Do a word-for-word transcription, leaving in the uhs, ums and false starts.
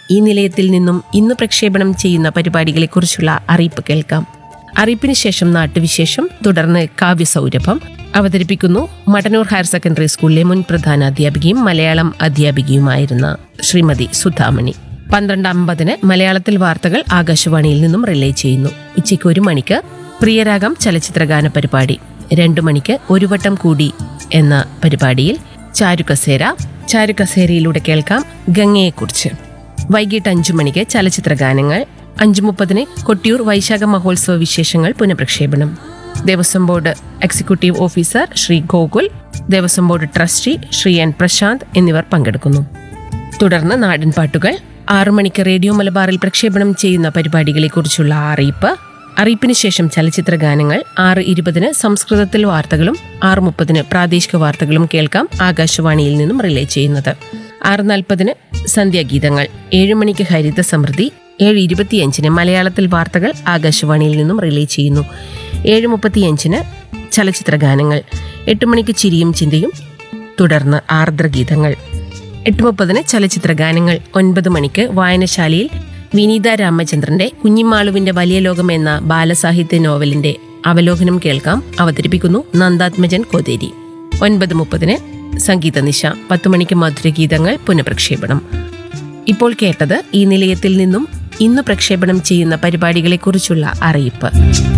ഈ നിലയത്തിൽ നിന്നും ഇന്ന് പ്രക്ഷേപണം ചെയ്യുന്ന പരിപാടികളെക്കുറിച്ചുള്ള അറിയിപ്പ് കേൾക്കാം. അറിയിപ്പിന് ശേഷം നാട്ടുവിശേഷം, തുടർന്ന് കാവ്യസൗരഭം. അവതരിപ്പിക്കുന്നു മട്ടന്നൂർ ഹയർ സെക്കൻഡറി സ്കൂളിലെ മുൻ പ്രധാനാധ്യാപികയും മലയാളം അധ്യാപികയുമായിരുന്ന ശ്രീമതി സുധാമണി. പന്ത്രണ്ട് അമ്പതിന് മലയാളത്തിൽ വാർത്തകൾ ആകാശവാണിയിൽ നിന്നും റിലേ ചെയ്യുന്നു. ഉച്ചയ്ക്ക് ഒരു മണിക്ക് പ്രിയരാഗം ചലച്ചിത്രഗാന പരിപാടി. രണ്ടു മണിക്ക് ഒരു വട്ടം കൂടി എന്ന പരിപാടിയിൽ ചാരുകസേര ചാരുകസേരയിലൂടെ കേൾക്കാം ഗംഗയെക്കുറിച്ച്. വൈകിട്ട് അഞ്ചു മണിക്ക് ചലച്ചിത്ര ഗാനങ്ങൾ. അഞ്ചു മുപ്പതിന് കൊട്ടിയൂർ വൈശാഖ മഹോത്സവ വിശേഷങ്ങൾ പുനഃപ്രക്ഷേപണം. Devaswom board executive officer Shri Gokul, Devaswom board trustee Shri N Prashant എന്നിവർ പങ്കെടുക്കുന്നു. തുടർന്ന് നാടൻ പാട്ടുകൾ. ആറു മണിക്ക് റേഡിയോ മലബാറിൽ പ്രക്ഷേപണം ചെയ്യുന്ന പരിപാടികളെക്കുറിച്ചുള്ള അറിയിപ്പ്. അറിയിപ്പിന് ശേഷം ചലച്ചിത്ര ഗാനങ്ങൾ. ആറ് ഇരുപതിന് സംസ്കൃതത്തിൽ വാർത്തകളും ആറ് മുപ്പതിന് പ്രാദേശിക വാർത്തകളും കേൾക്കാം, ആകാശവാണിയിൽ നിന്നും റിലേ ചെയ്യുന്നത്. ആറ് നാൽപ്പതിന് സന്ധ്യാഗീതങ്ങൾ. ഏഴു മണിക്ക് ഹരിത സമൃദ്ധി. ഏഴ് ഇരുപത്തിയഞ്ചിന് മലയാളത്തിൽ വാർത്തകൾ ആകാശവാണിയിൽ നിന്നും റിലേ ചെയ്യുന്നു. ഏഴ് മുപ്പത്തിയഞ്ചിന് ചലച്ചിത്ര ഗാനങ്ങൾ. എട്ട് മണിക്ക് ചിരിയും ചിന്തയും, തുടർന്ന് ആർദ്രഗീതങ്ങൾ. എട്ട് മുപ്പതിന് ചലച്ചിത്ര ഗാനങ്ങൾ. ഒൻപത് മണിക്ക് വായനശാലയിൽ വിനീത രാമചന്ദ്രന്റെ കുഞ്ഞിമാളുവിന്റെ വലിയ ലോകം എന്ന ബാലസാഹിത്യ നോവലിന്റെ അവലോകനം കേൾക്കാം. അവതരിപ്പിക്കുന്നു നന്ദാത്മജൻ കോതേരി. ഒൻപത് മുപ്പതിന് സംഗീത നിശ. പത്തു മണിക്ക് മധുരഗീതങ്ങൾ പുനഃപ്രക്ഷേപണം. ഇപ്പോൾ കേട്ടത് ഈ നിലയത്തിൽ നിന്നും ഇന്ന് പ്രക്ഷേപണം ചെയ്യുന്ന പരിപാടികളെക്കുറിച്ചുള്ള അറിയിപ്പ്.